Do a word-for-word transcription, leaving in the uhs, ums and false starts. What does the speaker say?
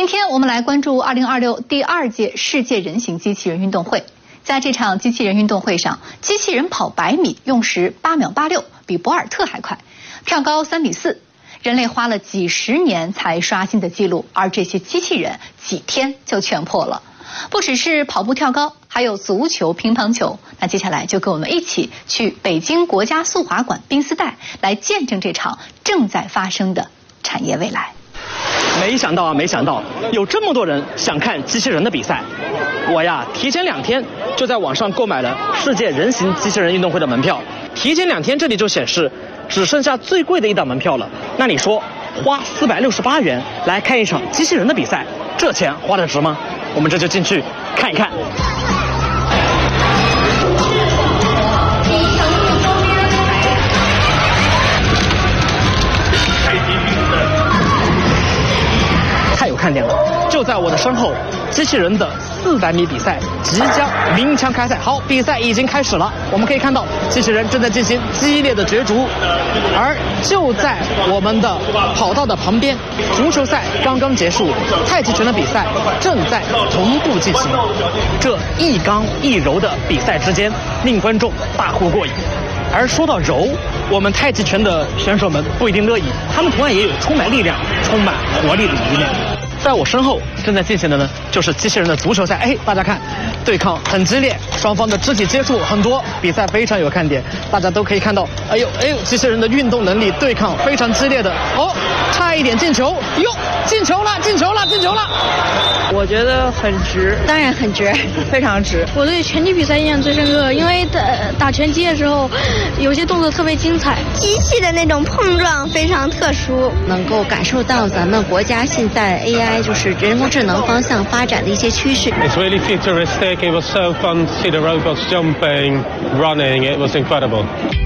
今天我们来关注二零二六第二届世界人形机器人运动会。在这场机器人运动会上，机器人跑百米用时八秒八六，比博尔特还快；跳高三米四，人类花了几十年才刷新的记录，而这些机器人几天就全破了。不只是跑步、跳高，还有足球、乒乓球。那接下来就跟我们一起去北京国家速滑馆冰丝带，来见证这场正在发生的产业未来。 没想到啊，没想到有这么多人想看机器人的比赛。我呀，提前两天就在网上购买了世界人形机器人运动会的门票。提前两天这里就显示只剩下最贵的一档门票了。那你说花四百六十八元来看一场机器人的比赛，这钱花得值吗？我们这就进去看一看。太有看点了！就在我的身后，机器人的四百米比赛即将鸣枪开赛。好，比赛已经开始了。我们可以看到，机器人正在进行激烈的角逐，而就在我们的跑道的旁边，足球赛刚刚结束，太极拳的比赛正在同步进行。这一刚一柔的比赛之间，令观众大呼过瘾。而说到柔，我们太极拳的选手们不一定乐意，他们同样也有充满力量、充满活力的一面。在我身后正在进行的呢，就是机器人的足球赛。哎，大家看，对抗很激烈，双方的肢体接触很多，比赛非常有看点。大家都可以看到，哎呦哎呦，机器人的运动能力对抗非常激烈的。哦，差一点进球，哟，进球了，进球了，进球了！ 我觉得很值， 当然很值， 非常值。 我对拳击比赛印象最深刻，因为打打拳击的时候，有些动作特别精彩， 机器的那种碰撞非常特殊， 能够感受到咱们国家现在 A I 就是人工智能方向发展的一些趋势。 It's really futuristic. It was so fun to see the robots jumping, running. It was incredible.